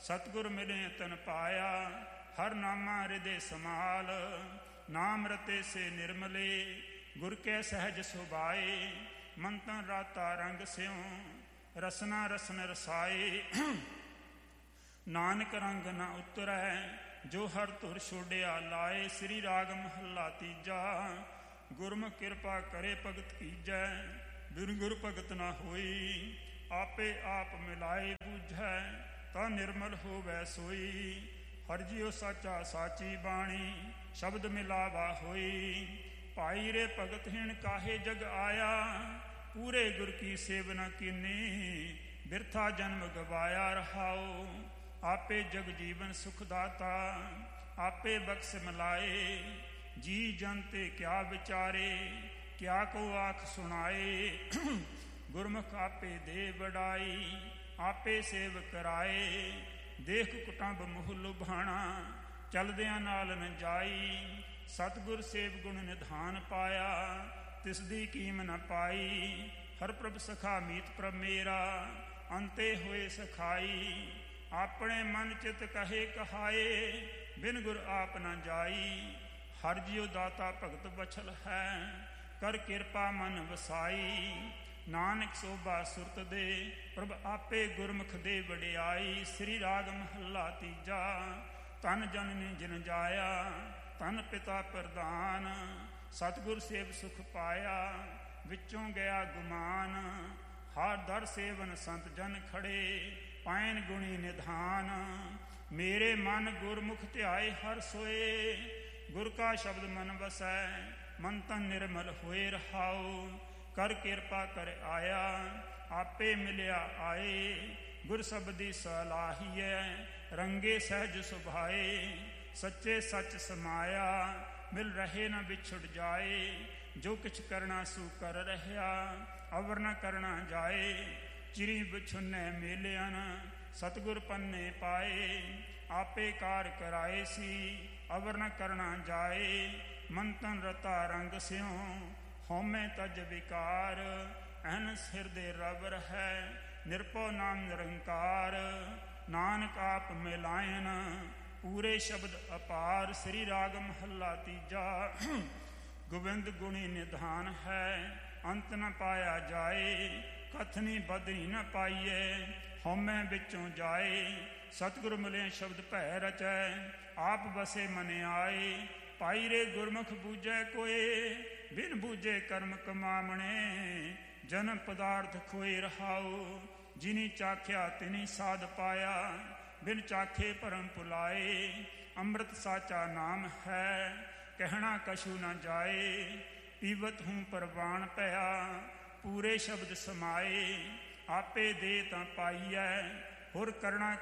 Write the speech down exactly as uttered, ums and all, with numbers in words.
ਸਤਿਗੁਰ ਮਿਲੇ ਤਨ ਪਾਇਆ, ਹਰ ਨਾਮਾ ਹਿਰਦੇ ਸਮਾਲ। ਨਾਮ ਰਤੇ ਸੇ ਨਿਰਮਲੇ, ਗੁਰ ਕੇ ਸਹਿਜ ਸੁਭਾਏ। ਮੰਤਨ ਰਾਤਾ ਰੰਗ ਸਿਉ, ਰਸਨਾ ਰਸਨ ਰਸਾਏ। ਨਾਨਕ ਰੰਗ ਨ ਉਤਰੈ, ਜੋ ਹਰ ਧੁਰ ਛੋੜਿਆ ਲਾਏ। ਸ੍ਰੀ ਰਾਗ ਮਹੱਲਾ ਤੀਜਾ। ਗੁਰਮੁਖ ਕਿਰਪਾ ਕਰੇ ਭਗਤ ਕੀਜੈ, ਬਿਨ ਗੁਰ ਭਗਤ ਨਾ ਹੋਈ। ਆਪੇ ਆਪ ਮਿਲਾਏ ਬੂਝੈ, ਤਾਂ ਨਿਰਮਲ ਹੋਵੈ ਸੋਈ। ਹਰਿ ਜੀਉ ਸਾਚਾ ਸਾਚੀ ਬਾਣੀ, ਸ਼ਬਦ ਮਿਲਾਵਾ ਹੋਈ। ਭਾਈ ਰੇ ਭਗਤ ਹੀਣ ਕਾਹੇ ਜਗ ਆਇਆ, ਪੂਰੇ ਗੁਰ ਕੀ ਸੇਵ ਨ ਕੀਨੀ। ਬਿਰਥਾ ਜਨਮ ਗਵਾਇਆ ਰਹਾਉ, ਆਪੇ ਜਗ ਜੀਵਨ ਸੁਖ ਦਾਤਾ। ਆਪੇ ਬਖਸ਼ ਮਿਲਾਏ, ਜੀ ਜਨ ਤੇ ਕਿਆ ਵਿਚਾਰੇ। ਕਿਆ ਕੋ ਆਖ ਸੁਣਾਏ, ਗੁਰਮੁਖ ਆਪੇ ਦੇ ਵਡਾਈ। ਆਪੇ ਸੇਵ ਕਰਾਏ, ਦੇਖ ਕੁਟੰਬ ਮੋਹ ਲੁਭਾਣਾ। ਚਲਦਿਆਂ ਨਾਲ ਨ ਜਾਈ, ਸਤਿਗੁਰ ਸੇਵ ਗੁਣ ਨਿਧਾਨ ਪਾਇਆ। ਤਿਸ ਦੀ ਕੀਮ ਨ ਪਾਈ, ਹਰ ਪ੍ਰਭ ਸਖਾ ਮੀਤ ਪ੍ਰਭ ਮੇਰਾ। ਅੰਤੇ ਹੋਏ ਸਖਾਈ, ਆਪਣੇ ਮਨ ਚਿਤ ਕਹੇ ਕਹਾਏ। ਬਿਨ ਗੁਰ ਆਪ ਨ ਜਾਈ, ਹਰਿ ਜੀਉ ਦਾਤਾ ਭਗਤ ਬਛਲ ਹੈ। ਕਰ ਕਿਰਪਾ ਮਨ ਵਸਾਈ, ਨਾਨਕ ਸੋਭਾ ਸੁਰਤ ਦੇ। ਪ੍ਰਭ ਆਪੇ ਗੁਰਮੁਖ ਦੇ ਵਡਿਆਈ। ਸ੍ਰੀ ਰਾਗ ਮਹੱਲਾ ਤੀਜਾ। ਤਨ ਜਨਨੀ ਜਿਨ ਜਾਇਆ, ਤਨ ਪਿਤਾ ਪ੍ਰਧਾਨ। ਸਤਿਗੁਰ ਸੇਵ ਸੁਖ ਪਾਇਆ, ਵਿੱਚੋਂ ਗਿਆ ਗੁਮਾਨ। ਹਰ ਦਰ ਸੇਵਨ ਸੰਤ ਜਨ ਖੜੇ, ਪਾਇਨ ਗੁਣੀ ਨਿਧਾਨ। ਮੇਰੇ ਮਨ ਗੁਰਮੁਖ ਧਿਆਏ ਹਰ ਸੋਏ, ਗੁਰ ਕਾ ਸ਼ਬਦ ਮਨ ਵਸੈ। ਮਨ ਤਨ ਨਿਰਮਲ ਹੋਏ ਰਹਾਉ, ਕਰ ਕਿਰਪਾ ਕਰ ਆਇਆ। ਆਪੇ ਮਿਲਿਆ ਆਏ, ਗੁਰ ਸਬਦੀ ਸਲਾਹੀਐ। ਰੰਗੇ ਸਹਿਜ ਸੁਭਾਏ, ਸੱਚੇ ਸੱਚ ਸਮਾਇਆ। ਮਿਲ ਰਹੇ ਨ ਵਿਛੁੜ ਜਾਏ, ਜੋ ਕਿਛ ਕਰਨਾ ਸੂ ਕਰ ਰਹਿਆ। ਅਵਰ ਨ ਕਰਨਾ ਜਾਏ, ਚਿਰੀ ਵਿਛੁੰਨੇ ਮੇਲਿਆਂ। ਸਤਿਗੁਰ ਪੰਨੇ ਪਾਏ, ਆਪੇ ਕਾਰ ਕਰਾਏ ਸੀ। ਅਵਰ ਨ ਕਰਨਾ ਜਾਏ, ਮੰਤਨ ਰਤਾ ਰੰਗ ਸਿਉ। ਹਉਮੈ ਤਜ ਵਿਕਾਰ, ਅਹਨਸ ਹਿਰਦੇ ਰਵ ਰਹੈ। ਨਿਰਭਉ ਨਾਮ ਨਿਰੰਕਾਰ, ਨਾਨਕ ਆਪ ਮਿਲਾਇਨ। ਪੂਰੇ ਸ਼ਬਦ ਅਪਾਰ। ਸ੍ਰੀ ਰਾਗ ਮਹੱਲਾ ਤੀਜਾ। ਗੋਬਿੰਦ ਗੁਣੀ ਨਿਧਾਨ ਹੈ, ਅੰਤ ਨ ਪਾਇਆ ਜਾਏ। ਕਥਨੀ ਬਦਨੀ ਨ ਪਾਈਐ, ਹਉਮੈ ਵਿੱਚੋਂ ਜਾਏ। ਸਤਿਗੁਰ ਮਿਲੇ ਸ਼ਬਦ ਭੈ ਰਚੈ, ਆਪ ਵਸੇ ਮਨ ਆਏ। ਭਾਈ ਰੇ ਗੁਰਮੁਖ ਬੂਝੈ ਕੋਏ, ਬਿਨ ਬੂਝੇ ਕਰਮ ਕਮਾਵਣੇ। ਜਨਮ ਪਦਾਰਥ ਖੋਏ ਰਹਾਉ, ਜਿਨੀ ਚਾਖਿਆ ਤਿਨੀ ਸਾਧ ਪਾਇਆ। ਬਿਨ ਚਾਖੇ ਭਰਮ ਭੁਲਾਏ, ਅੰਮ੍ਰਿਤ ਸਾਚਾ ਨਾਮ ਹੈ। ਕਹਿਣਾ ਕਛੂ ਨ ਜਾਏ, ਪੀਵਤ ਹੂੰ ਪ੍ਰਵਾਨ ਭਇਆ। ਪੂਰੇ ਸ਼ਬਦ ਸਮਾਏ, ਆਪੇ ਦੇ ਤਾਂ ਪਾਈਐ। ਹੋਰ ਕਰਣਾ